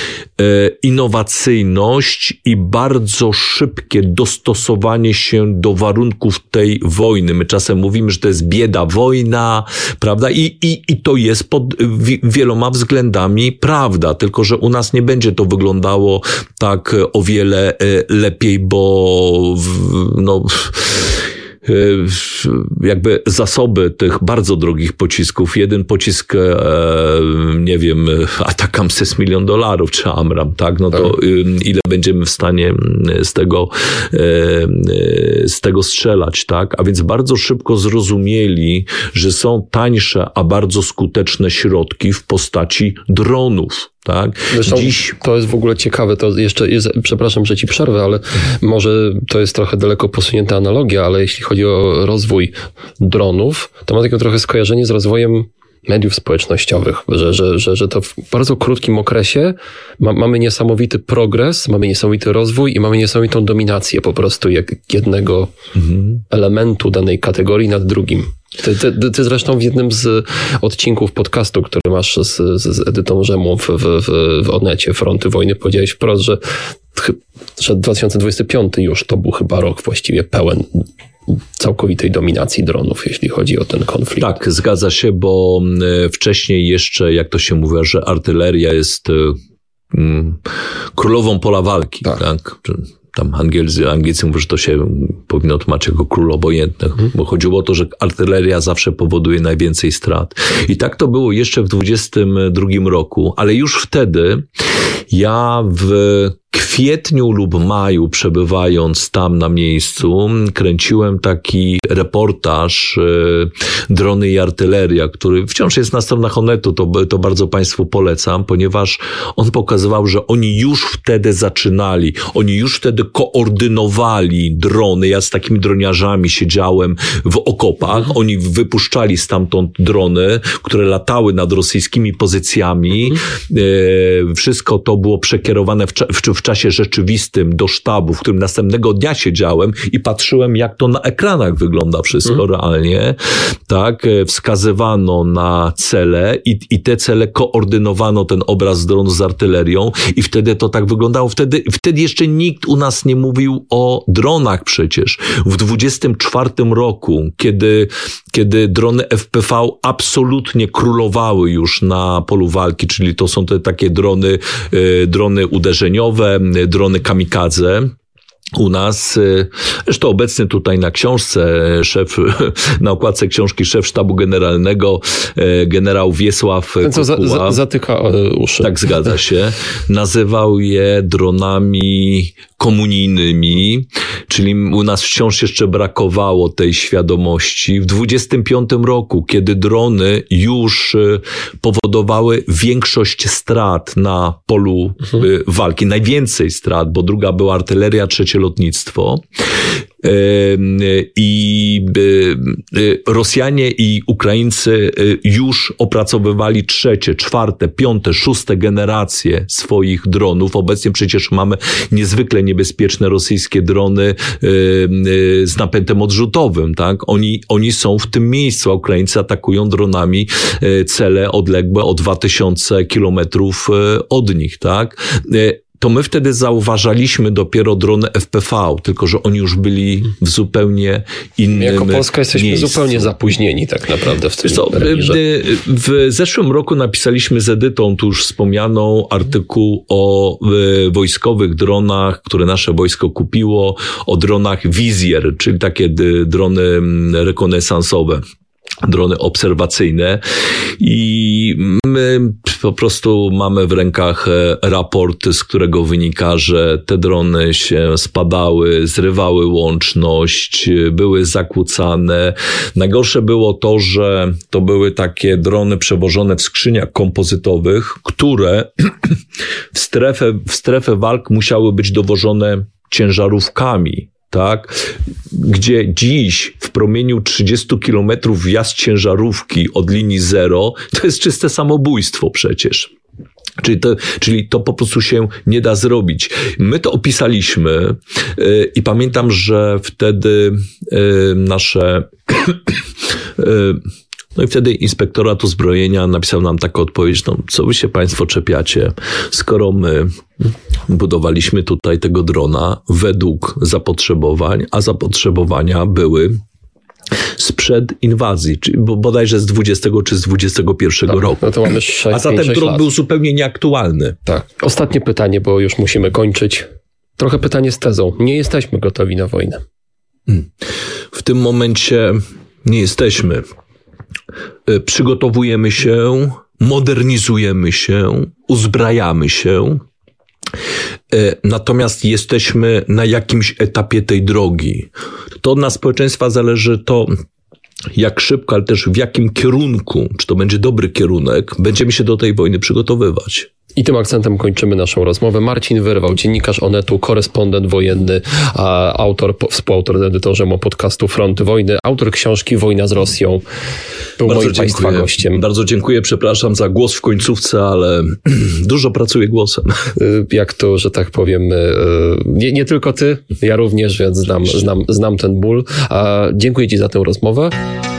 innowacyjność i bardzo szybkie dostosowanie się do warunków tej wojny. My czasem mówimy, że to jest bieda wojna, prawda? I, i, i to jest pod wieloma względami prawda, tylko że u nas nie będzie to wyglądało tak o wiele lepiej, bo no... jakby zasoby tych bardzo drogich pocisków. Jeden pocisk, nie wiem, Atacams jest milion dolarów, czy Amram, tak? No to ile będziemy w stanie z tego, z tego strzelać, tak? A więc bardzo szybko zrozumieli, że są tańsze, a bardzo skuteczne środki w postaci dronów. Tak? Zresztą Dziś... to jest w ogóle ciekawe, to jeszcze jest, przepraszam, że ci przerwę, ale może to jest trochę daleko posunięta analogia, ale jeśli chodzi o rozwój dronów, to ma takie trochę skojarzenie z rozwojem mediów społecznościowych, że, że, że, że to w bardzo krótkim okresie ma, mamy niesamowity progres, mamy niesamowity rozwój i mamy niesamowitą dominację po prostu jak jednego mhm. elementu danej kategorii nad drugim. Ty, ty, ty zresztą w jednym z odcinków podcastu, który masz z, z, z Edytą Rzemłą w, w, w Onecie Fronty Wojny, powiedziałeś wprost, że, że dwa tysiące dwudziesty piąty już to był chyba rok właściwie pełen całkowitej dominacji dronów, jeśli chodzi o ten konflikt. Tak, zgadza się, bo wcześniej jeszcze, jak to się mówi, że artyleria jest mm, królową pola walki, tak? tak? Tam Angielcy, Anglicy mówią, że to się powinno tłumaczyć jako król obojętny, hmm. bo chodziło o to, że artyleria zawsze powoduje najwięcej strat. I tak to było jeszcze w dwudziestym drugim roku, ale już wtedy ja w kwietniu lub maju, przebywając tam na miejscu, kręciłem taki reportaż Drony i artyleria, który wciąż jest na stronach Onetu, to, to bardzo Państwu polecam, ponieważ on pokazywał, że oni już wtedy zaczynali, oni już wtedy koordynowali drony. Ja z takimi droniarzami siedziałem w okopach, oni wypuszczali stamtąd drony, które latały nad rosyjskimi pozycjami. Wszystko to było przekierowane w, w, w czasie rzeczywistym do sztabu, w którym następnego dnia siedziałem i patrzyłem, jak to na ekranach wygląda wszystko mm. realnie. Tak, wskazywano na cele i, i te cele koordynowano, ten obraz dronu z artylerią i wtedy to tak wyglądało. Wtedy, wtedy jeszcze nikt u nas nie mówił o dronach przecież. W dwudziestym czwartym roku, kiedy, kiedy drony F P V absolutnie królowały już na polu walki, czyli to są te takie drony, y, drony uderzeniowe, drony kamikadze. U nas, zresztą obecny tutaj na książce szef, na okładce książki szef sztabu generalnego, generał Wiesław Ten, co za, za, zatyka uszy. Tak, zgadza się. Nazywał je dronami komunijnymi, czyli u nas wciąż jeszcze brakowało tej świadomości. W dwudziestym piątym roku, kiedy drony już powodowały większość strat na polu mhm. walki, najwięcej strat, bo druga była artyleria, trzecie lotnictwo. I Rosjanie i Ukraińcy już opracowywali trzecie, czwarte, piąte, szóste generacje swoich dronów. Obecnie przecież mamy niezwykle niebezpieczne rosyjskie drony z napędem odrzutowym, tak? Oni, oni są w tym miejscu, a Ukraińcy atakują dronami cele odległe o dwa tysiące kilometrów od nich, tak? To my wtedy zauważaliśmy dopiero drony F P V, tylko że oni już byli w zupełnie innym Jako Polska jesteśmy miejscu. Zupełnie zapóźnieni tak naprawdę w tym Co, w zeszłym roku napisaliśmy z Edytą, tu już wspomnianą, artykuł o wojskowych dronach, które nasze wojsko kupiło, o dronach Vizier, czyli takie drony rekonesansowe. Drony obserwacyjne i my po prostu mamy w rękach raport, z którego wynika, że te drony się spadały, zrywały łączność, były zakłócane. Najgorsze było to, że to były takie drony przewożone w skrzyniach kompozytowych, które w strefę, w strefę walk musiały być dowożone ciężarówkami. Tak, gdzie dziś w promieniu trzydziestu kilometrów wjazd ciężarówki od linii zero, to jest czyste samobójstwo przecież. Czyli to, czyli to po prostu się nie da zrobić. My to opisaliśmy yy, i pamiętam, że wtedy yy, nasze... yy, No i wtedy inspektorat uzbrojenia napisał nam taką odpowiedź, no co wy się państwo czepiacie, skoro my budowaliśmy tutaj tego drona według zapotrzebowań, a zapotrzebowania były sprzed inwazji, czyli bodajże z dwudziestego czy z dwudziestego pierwszego tak, roku. No to mamy sześć, a zatem dron lat. Był zupełnie nieaktualny. Tak. Ostatnie pytanie, bo już musimy kończyć. Trochę pytanie z tezą. Nie jesteśmy gotowi na wojnę. W tym momencie nie jesteśmy. Przygotowujemy się, modernizujemy się, uzbrajamy się. Natomiast jesteśmy na jakimś etapie tej drogi. To od nas społeczeństwa zależy to, jak szybko, ale też w jakim kierunku, czy to będzie dobry kierunek, będziemy się do tej wojny przygotowywać. I tym akcentem kończymy naszą rozmowę. Marcin Wyrwał, dziennikarz Onetu, korespondent wojenny, a autor, współautor, edytorem podcastu Front Wojny, autor książki Wojna z Rosją. Był Bardzo moim Państwa dziękuję. gościem. Bardzo dziękuję, przepraszam za głos w końcówce, ale dużo pracuję głosem. Jak to, że tak powiem, nie, nie tylko ty, ja również, więc znam, znam, znam ten ból. Dziękuję Ci za tę rozmowę.